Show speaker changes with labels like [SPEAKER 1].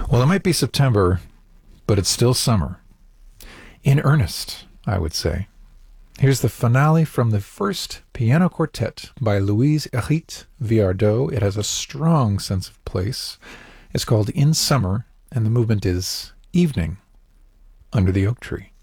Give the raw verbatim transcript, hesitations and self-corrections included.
[SPEAKER 1] Well, it might be September, but it's still summer. In earnest, I would say. Here's the finale from the first piano quartet by Louise Erith Viardot. It has a strong sense of place. It's called In Summer, and the movement is Evening Under the Oak Tree.